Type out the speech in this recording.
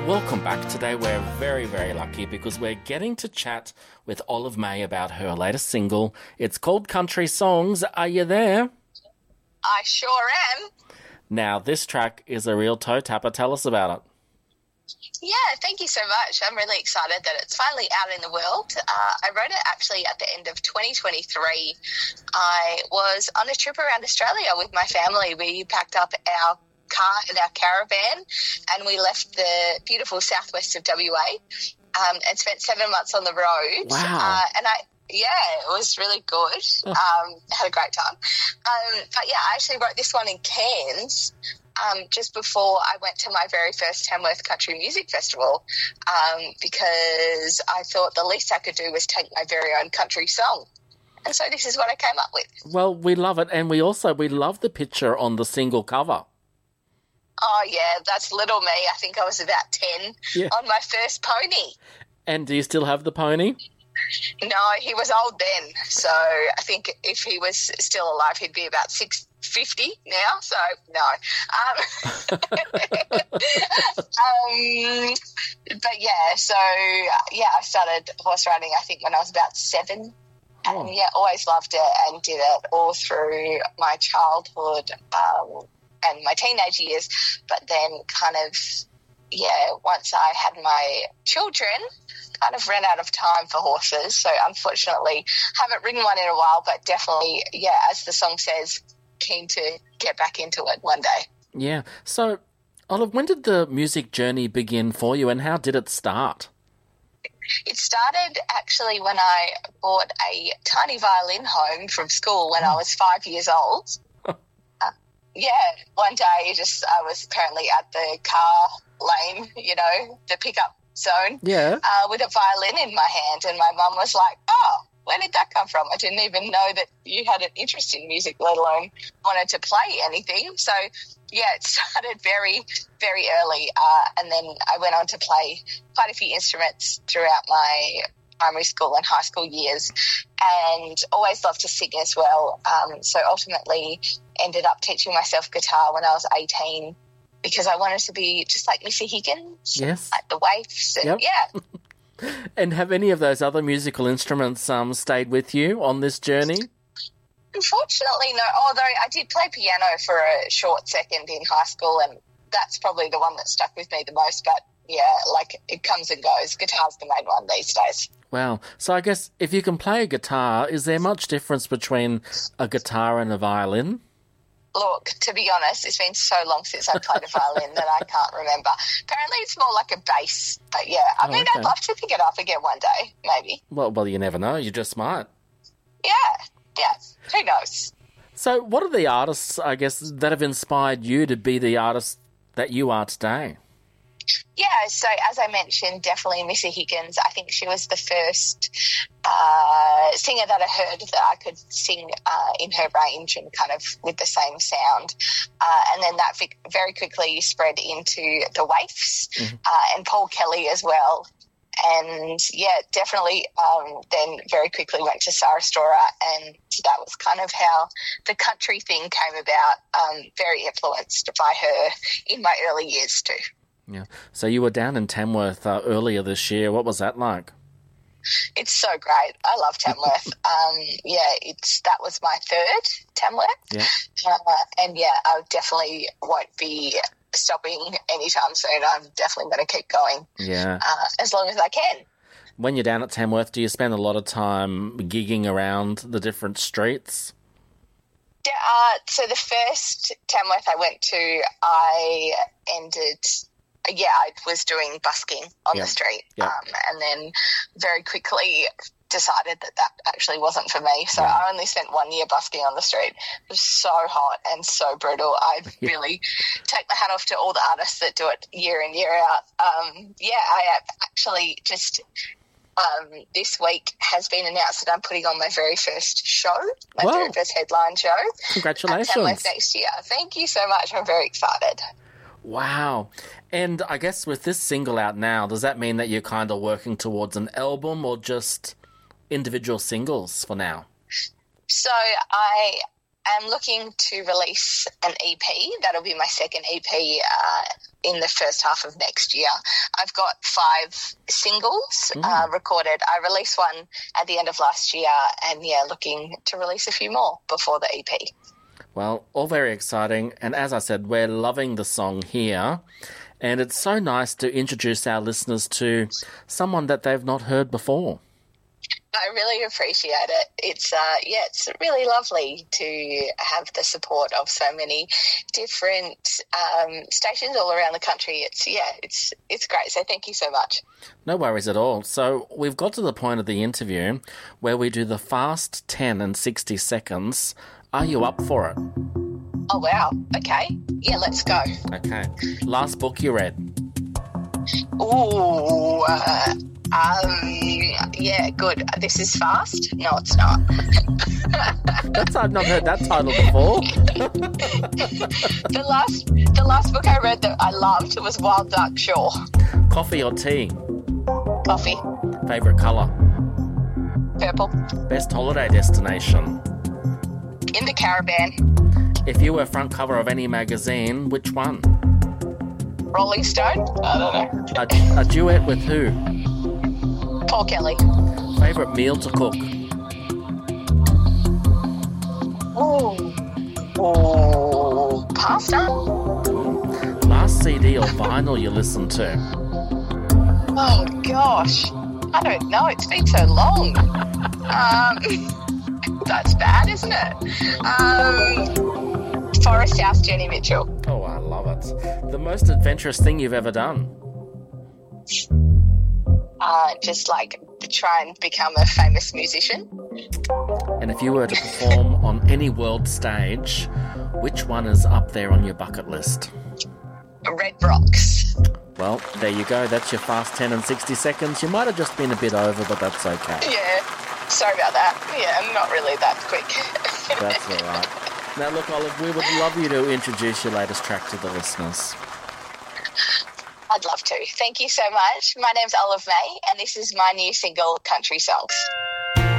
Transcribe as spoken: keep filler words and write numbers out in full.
Welcome back. Today we're very, very lucky because we're getting to chat with Olive May about her latest single. It's called Country Songs. Are you there? I sure am. Now, this track is a real toe tapper. Tell us about it. Yeah, thank you so much. I'm really excited that it's finally out in the world. Uh, I wrote it actually at the end of twenty twenty-three. I was on a trip around Australia with my family. We packed up our car and our caravan and we left the beautiful southwest of W A um, and spent seven months on the road. Wow. Uh, and I, yeah, it was really good. Oh. Um, had a great time. Um, but yeah, I actually wrote this one in Cairns. Um, just before I went to my very first Tamworth Country Music Festival um, because I thought the least I could do was take my very own country song. And so this is what I came up with. Well, we love it. And we also, we love the picture on the single cover. Oh, yeah, that's little me. I think I was about ten Yeah. on my first pony. And do you still have the pony? No, he was old then. So I think if he was still alive, he'd be about six fifty now. So, no. Um, um, but, yeah, so, yeah, I started horse riding, I think, when I was about seven. Oh. And, yeah, always loved it and did it all through my childhood um, and my teenage years. But then kind of, yeah, once I had my children, kind of ran out of time for horses. So unfortunately, haven't ridden one in a while, but definitely, yeah, as the song says, keen to get back into it one day. Yeah. So, Olive, when did the music journey begin for you and how did it start? It started actually when I bought a tiny violin home from school when I was five years old. uh, yeah, one day just I was apparently at the car lane, you know, the pickup zone, Yeah. uh, with a violin in my hand, and my mum was like, oh, where did that come from? I didn't even know that you had an interest in music, let alone wanted to play anything. So, yeah, it started very, very early, uh, and then I went on to play quite a few instruments throughout my primary school and high school years, and always loved to sing as well. Um, so ultimately ended up teaching myself guitar when I was eighteen, because I wanted to be just like Missy Higgins, Yes. like the Waifs, and Yep. yeah. And have any of those other musical instruments um, stayed with you on this journey? Unfortunately, no, although I did play piano for a short second in high school, and that's probably the one that stuck with me the most, but yeah, like it comes and goes. Guitar's the main one these days. Wow. So I guess if you can play a guitar, is there much difference between a guitar and a violin? Look, to be honest, it's been so long since I played a violin that I can't remember. Apparently it's more like a bass, but yeah, I Oh, mean, okay. I'd love to pick it up again one day, maybe. Well, well, you never know. You just might. Yeah, yeah, who knows? So what are the artists, I guess, that have inspired you to be the artist that you are today? Yeah, so as I mentioned, definitely Missy Higgins. I think she was the first uh, singer that I heard that I could sing uh, in her range and kind of with the same sound. Uh, and then that vic- very quickly spread into the Waifs, Mm-hmm. uh, and Paul Kelly as well. And, yeah, definitely um, then very quickly went to Sarah Storer, and that was kind of how the country thing came about, um, very influenced by her in my early years too. Yeah. So you were down in Tamworth uh, earlier this year. What was that like? It's so great. I love Tamworth. um, yeah, it's that was my third Tamworth. Yeah. Uh, and, yeah, I definitely won't be stopping anytime soon. I'm definitely going to keep going Yeah. uh, as long as I can. When you're down at Tamworth, do you spend a lot of time gigging around the different streets? Yeah, uh, so the first Tamworth I went to, I ended... Yeah, I was doing busking on Yeah. the street, Yeah. um, and then very quickly decided that that actually wasn't for me. So Yeah. I only spent one year busking on the street. It was so hot and so brutal. I Yeah. really take my hat off to all the artists that do it year in, year out. Um, yeah, I actually just um, this week has been announced that I'm putting on my very first show, my Wow. very first headline show. Congratulations. At Tamworth next year. Thank you so much. I'm very excited. Wow. And I guess with this single out now, does that mean that you're kind of working towards an album or just individual singles for now? So I am looking to release an E P. That'll be my second E P uh, in the first half of next year. I've got five singles Mm. uh, recorded. I released one at the end of last year and, yeah, looking to release a few more before the E P. Well, all very exciting. And as I said, we're loving the song here. And it's so nice to introduce our listeners to someone that they've not heard before. I really appreciate it. It's uh, yeah, it's really lovely to have the support of so many different um, stations all around the country. It's yeah, it's it's great. So thank you so much. No worries at all. So we've got to the point of the interview where we do the fast ten and sixty seconds. Are you up for it? Oh wow. Okay. Yeah, let's go. Okay. Last book you read? Ooh. Uh, um. Yeah. Good. This is fast. No, it's not. That's I've not heard that title before. the last, the last book I read that I loved was Wild Dark Shore. Coffee or tea? Coffee. Favorite color? Purple. Best holiday destination? In the Caribbean. If you were front cover of any magazine, which one? Rolling Stone? I don't know. A, a duet with who? Paul Kelly. Favorite meal to cook? Ooh. Ooh. Pasta? Last C D or vinyl you listened to? Oh, gosh. I don't know. It's been so long. um, that's bad, isn't it? Um, Forest House, Jenny Mitchell. Oh, I love it. The most adventurous thing you've ever done? Uh, just like to try and become a famous musician. And if you were to perform on any world stage, which one is up there on your bucket list? Red Rocks. Well, there you go. That's your fast ten and sixty seconds. You might have just been a bit over, but that's okay. Yeah. Sorry about that. Yeah, I'm not really that quick. That's all right. Now, look, Olive, we would love you to introduce your latest track to the listeners. I'd love to. Thank you so much. My name's Olive May, and this is my new single, Country Songs.